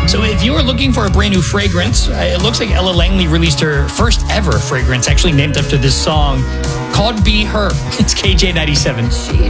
So if you are looking for a brand new fragrance, it looks like Ella Langley released her first ever fragrance, actually named after this song, called Be Her. It's KJ97.